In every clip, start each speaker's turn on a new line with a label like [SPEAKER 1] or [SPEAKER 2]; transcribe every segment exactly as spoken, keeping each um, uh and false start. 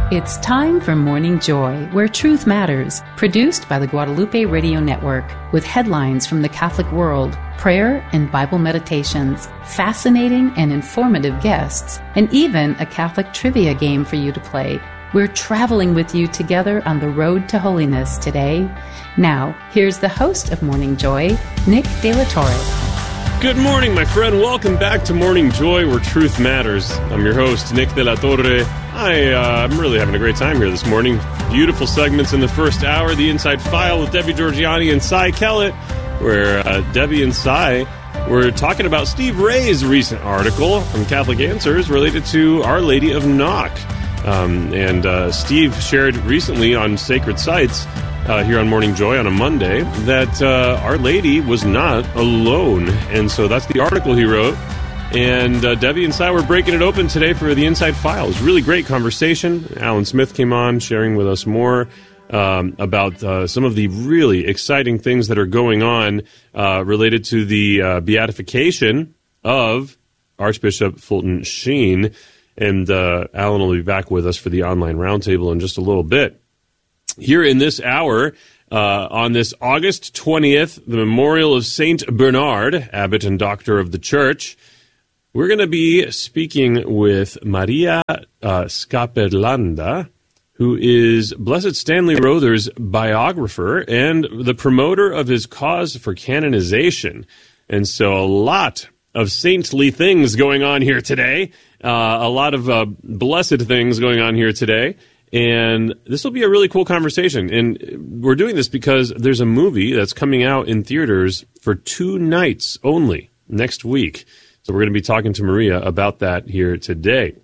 [SPEAKER 1] It's time for Morning Joy, where truth matters, produced by the Guadalupe Radio Network, with headlines from the Catholic world, prayer and Bible meditations, fascinating and informative guests, and even a Catholic trivia game for you to play. We're traveling with you together on the road to holiness today. Now, here's the host of Morning Joy, Nick De La Torre.
[SPEAKER 2] Good morning, my friend. Welcome back to Morning Joy, where truth matters. I'm your host, Nick De La Torre. I, uh, I'm really having a great time here this morning. Beautiful segments in the first hour. The Inside File with Debbie Georgiani and Cy Kellett, where uh, Debbie and Cy were talking about Steve Ray's recent article from Catholic Answers related to Our Lady of Knock. Um, and uh, Steve shared recently on Sacred Sites uh, here on Morning Joy on a Monday that uh, Our Lady was not alone. And so that's the article he wrote. And uh, Debbie and Cy were breaking it open today for the Inside File. It was a really great conversation. Alan Smith came on sharing with us more um, about uh, some of the really exciting things that are going on uh, related to the uh, beatification of Archbishop Fulton Sheen. And uh, Alan will be back with us for the online roundtable in just a little bit. Here in this hour, uh, on this August twentieth, the memorial of Saint Bernard, abbot and doctor of the Church, we're going to be speaking with Maria uh, Scaperlanda, who is Blessed Stanley Rother's biographer and the promoter of his cause for canonization. And so a lot of saintly things going on here today, uh, a lot of uh, blessed things going on here today. And this will be a really cool conversation. And we're doing this because there's a movie that's coming out in theaters for two nights only next week. So we're going to be talking to Maria about that here today.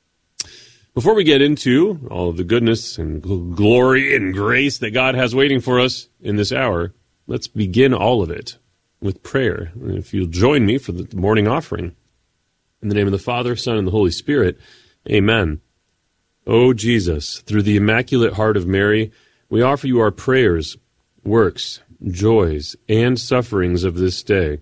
[SPEAKER 2] Before we get into all of the goodness and gl- glory and grace that God has waiting for us in this hour, let's begin all of it with prayer. And if you'll join me for the morning offering. In the name of the Father, Son, and the Holy Spirit, amen. O Jesus, through the Immaculate Heart of Mary, we offer you our prayers, works, joys, and sufferings of this day.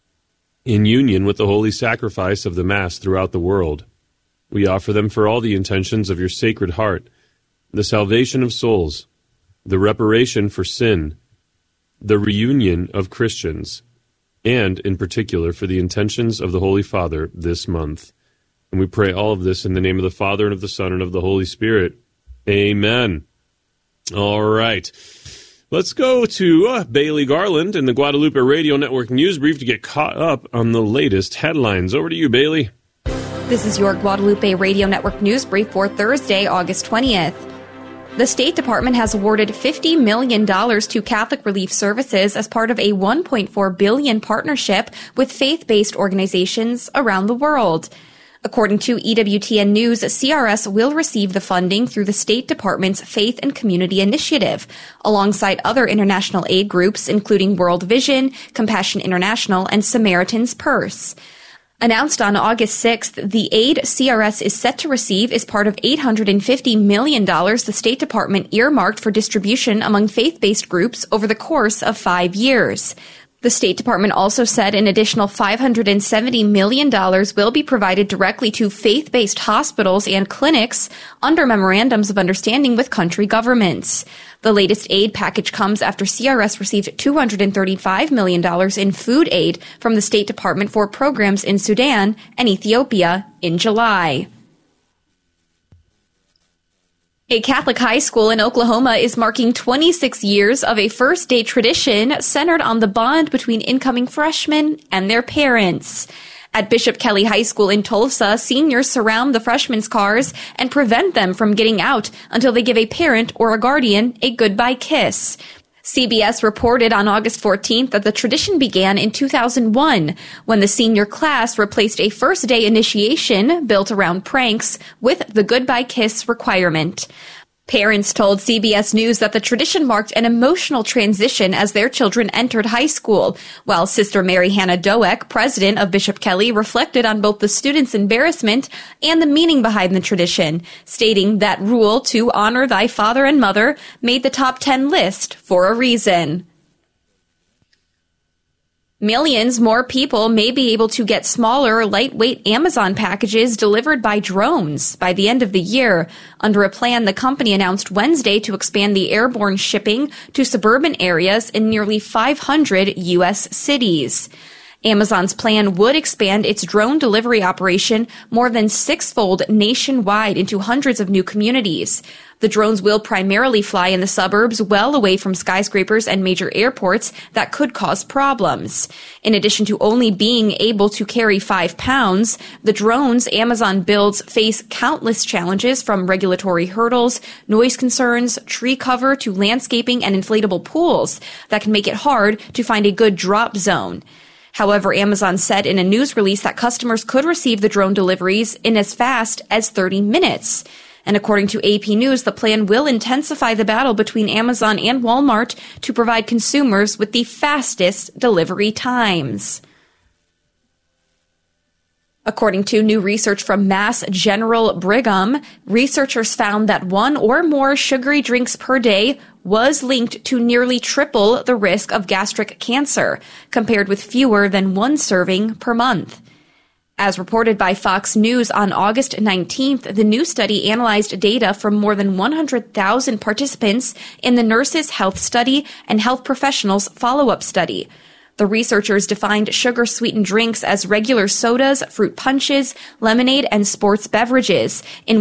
[SPEAKER 2] In union with the holy sacrifice of the Mass throughout the world, we offer them for all the intentions of your Sacred Heart, the salvation of souls, the reparation for sin, the reunion of Christians, and, in particular, for the intentions of the Holy Father this month. And we pray all of this in the name of the Father, and of the Son, and of the Holy Spirit. Amen. All right. Let's go to uh, Bailey Garland in the Guadalupe Radio Network News Brief to get caught up on the latest headlines. Over to you, Bailey.
[SPEAKER 3] This is your Guadalupe Radio Network News Brief for Thursday, August twentieth. The State Department has awarded fifty million dollars to Catholic Relief Services as part of a one point four billion dollars partnership with faith-based organizations around the world. According to E W T N News, C R S will receive the funding through the State Department's Faith and Community Initiative, alongside other international aid groups, including World Vision, Compassion International, and Samaritan's Purse. Announced on August sixth, the aid C R S is set to receive is part of eight hundred fifty million dollars the State Department earmarked for distribution among faith-based groups over the course of five years. The State Department also said an additional five hundred seventy million dollars will be provided directly to faith-based hospitals and clinics under memorandums of understanding with country governments. The latest aid package comes after C R S received two hundred thirty-five million dollars in food aid from the State Department for programs in Sudan and Ethiopia in July. A Catholic high school in Oklahoma is marking twenty-six years of a first-day tradition centered on the bond between incoming freshmen and their parents. At Bishop Kelly High School in Tulsa, seniors surround the freshmen' cars and prevent them from getting out until they give a parent or a guardian a goodbye kiss. C B S reported on August fourteenth that the tradition began in two thousand one, when the senior class replaced a first-day initiation built around pranks with the goodbye kiss requirement. Parents told C B S News that the tradition marked an emotional transition as their children entered high school, while Sister Mary Hannah Doeck, president of Bishop Kelly, reflected on both the students' embarrassment and the meaning behind the tradition, stating that rule to honor thy father and mother made the top ten list for a reason. Millions more people may be able to get smaller, lightweight Amazon packages delivered by drones by the end of the year, under a plan the company announced Wednesday to expand the airborne shipping to suburban areas in nearly five hundred U S cities. Amazon's plan would expand its drone delivery operation more than sixfold nationwide into hundreds of new communities. The drones will primarily fly in the suburbs, well away from skyscrapers and major airports that could cause problems. In addition to only being able to carry five pounds, the drones Amazon builds face countless challenges, from regulatory hurdles, noise concerns, tree cover, to landscaping and inflatable pools that can make it hard to find a good drop zone. However, Amazon said in a news release that customers could receive the drone deliveries in as fast as thirty minutes. And according to A P News, the plan will intensify the battle between Amazon and Walmart to provide consumers with the fastest delivery times. According to new research from Mass General Brigham, researchers found that one or more sugary drinks per day was linked to nearly triple the risk of gastric cancer, compared with fewer than one serving per month. As reported by Fox News on August nineteenth, the new study analyzed data from more than one hundred thousand participants in the Nurses' Health Study and Health Professionals Follow-Up Study. The researchers defined sugar-sweetened drinks as regular sodas, fruit punches, lemonade, and sports beverages, in